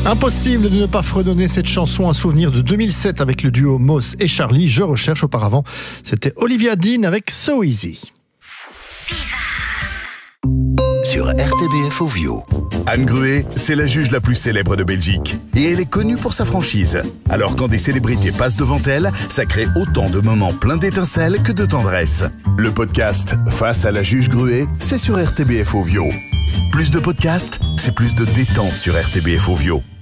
Impossible de ne pas fredonner cette chanson, un souvenir de 2007 avec le duo Moss et Charlie. Je recherche auparavant, c'était Olivia Dean avec So Easy. Sur RTBF Ovio. Anne Gruet, c'est la juge la plus célèbre de Belgique. Et elle est connue pour sa franchise. Alors quand des célébrités passent devant elle, ça crée autant de moments pleins d'étincelles que de tendresse. Le podcast Face à la juge Gruet, c'est sur RTBF Ovio. Plus de podcasts, c'est plus de détente sur RTBF Ovio.